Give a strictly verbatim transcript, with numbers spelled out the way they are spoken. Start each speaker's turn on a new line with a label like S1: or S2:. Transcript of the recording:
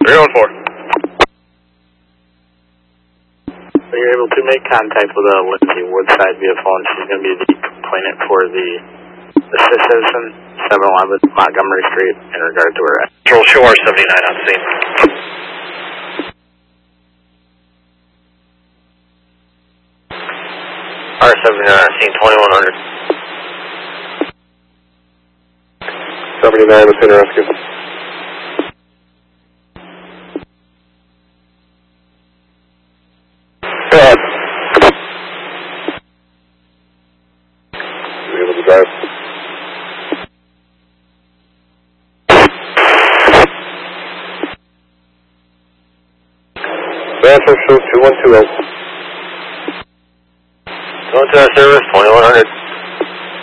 S1: three one four.
S2: So you're able to make contact with uh, Lindsay Woodside via phone. She's going to be the complainant for the assist citizen, seven eleven Montgomery Street, in regard to her.
S1: Control show R seventy-nine on scene. R seventy-nine on scene, twenty-one hundred.
S3: seventy-nine, within rescue. Go ahead. You able to drive? Answer shows two one two eight.
S1: Going to our service, twenty-one hundred.